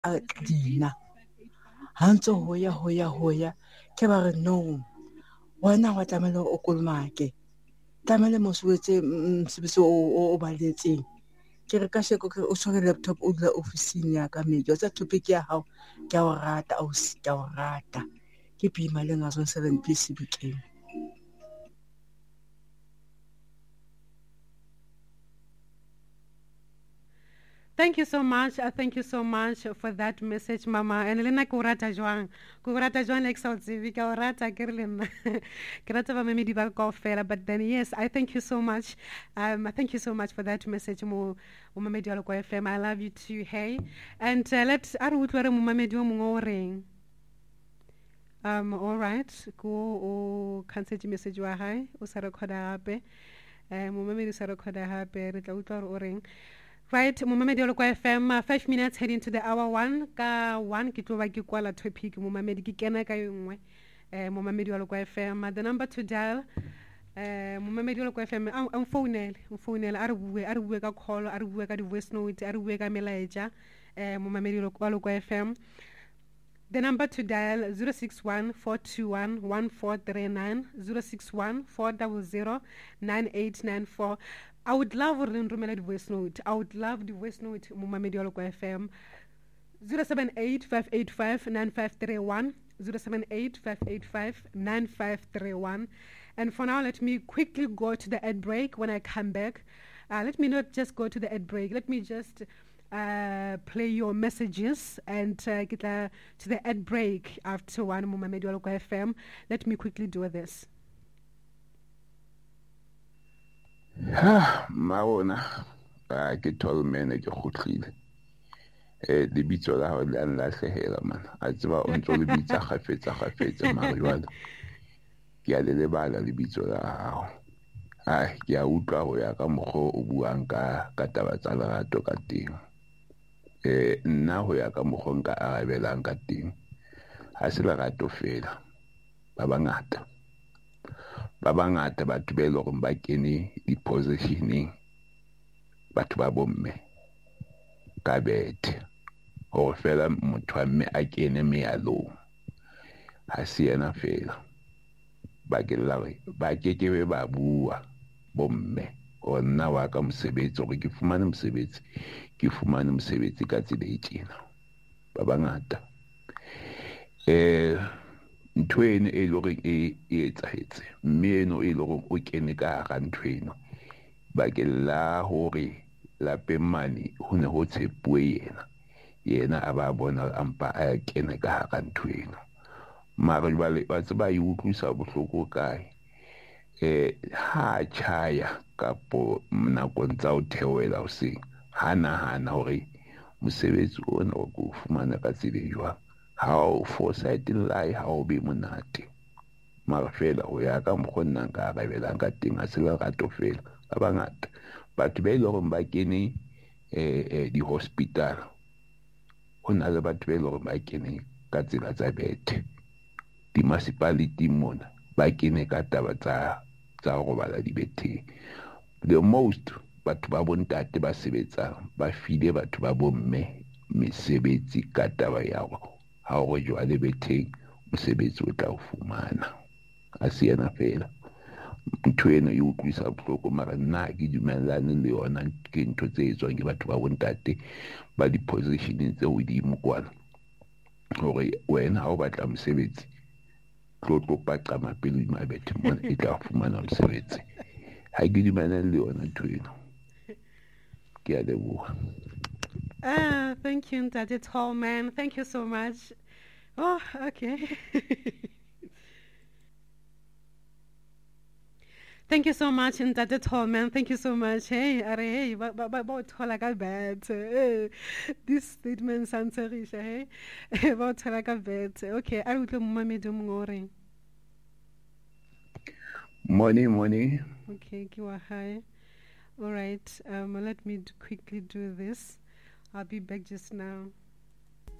a dina ha ntse ho ya ke ba re no wena wa tlamehile o kolomake tlamehile mosebetsi o baletseng ke re ka sheko o tshwere laptop o dula ofising ya ka mejo tsa topic ya hao ke a o rata ausi ke a o rata ke pima le ngazo 7 piece bikeng. Thank you so much. Thank you so much for that message, Mama. And Lena kurata joang like South Civica orata kirlin. Kirata ba memi diba ko fela. But then yes, I thank you so much. Thank you so much for that message, Mo Mama Dialo ko FM. I love you too. Hey, and let's aru utware Mama Dio mungoreng. All right. Go o cancel message wa hai. O sa recorda hape. Mama Dio sa recorda hape. Re tla utware o reng. Right, Mumamedi Oloko FM, 5 minutes heading to the hour 1. Ka 1 ke tlo ba ke kwala topic Mumamedi ke kena ka yongwe. Mumamedi Oloko FM, the number to dial. Mumamedi Oloko FM, am phonele a re bue ka call, a re bue ka di voice note, a re bue ka melaetsa. Mumamedi Oloko FM. The number to dial 061 421 1439 061 400 9894. I would love the voice note. I would love the voice note Mumamedi Oloko FM 078 585 9531 078 585 9531. And for now, let me quickly go to the ad break. When I come back, let me not just go to the ad break. Let me just play your messages and get to the ad break after one Mumamedi Oloko FM. Let me quickly do this. Maona ke tol mene ke khutlile le bitso la ho la hlehela man a tseba o ntso le bitsa khafetsa mariwana ke a le bala le bitso la hao ke a utlwa ho ya ka mokgo o buang ka taba tsa lerato ka teng nna ho ya ka mokgo nka arabelang ka teng ha se lerato fela ba bangata batho ba ile ba kene di-positioning batho ba bomme ka bethe gore fela motho wa mme a kene mealong ha se yena fela ba kekebe ba bua bomme gore nna wa ka mosebetsi gore ke fumane mosebetsi ka tsela e tjena ba bangata ntho eno e le gore e etsahetse mme eno e le gore o kene ka hara ntho eno bakeng la hore lapeng mane ho ne ho tshepuwe yena a ba bona a mpa a kene ka hara ntho eno mara jwale ba tseba e utlwisa bohloko kae ha tjhaya kapo nakong tsa ho theohela hoseng ha nahana hore mosebetsi ona o ko fumana ka tsela e jwang ha o foresight lie ha o be monate mara fela o ya ka mokgwa nna nka arabelang ka teng ha se lerato fela ba bangata batho ba ile gore ba kene di-hospital ho na le batho ba ile gore ba kene ka tsela tsa bethe di-municipality mona ba kene ka taba tsa go robala dibetheng the most batho ba bontate ba sebetsang ba file batho ba bomme mesebetsi ka taba ya go ha o jwale betheng mosebetsi o tla o fumana a se yena fela ntho eno e utlwisa bohloko mara nna ke dumellane le yona ke ntho tse etswang ke batho ba bontate ba di-positioneng tse hodimo kwana gore wena ha o batla mosebetsi tlo paqama pele mabethe mona e tla fumana mosebetsi ha ke dumellane le yona ntho eno ke a leboha. Thank you, Ntate Tallman. Thank you so much. Oh, okay. Thank you so much, Ntate Tallman. Thank you so much. Hey, like a bad. This statement sounds rich, hey? About like a bad. Okay, I will do Mumamedi. Money. Okay, hi. All right. Let me quickly do this. I'll be back just now.